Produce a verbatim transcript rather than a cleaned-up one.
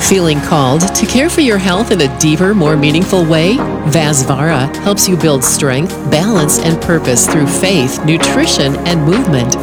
Feeling called to care for your health in a deeper, more meaningful way? Vasvara helps you build strength, balance, and purpose through faith, nutrition, and movement.